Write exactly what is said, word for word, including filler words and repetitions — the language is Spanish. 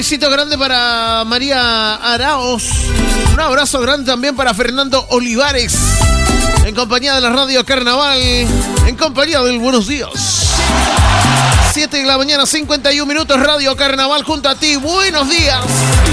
besito grande para María Araos. Un abrazo grande también para Fernando Olivares. En compañía de la Radio Carnaval. En compañía del Buenos Días. siete de la mañana, cincuenta y un minutos. Radio Carnaval junto a ti. Buenos días.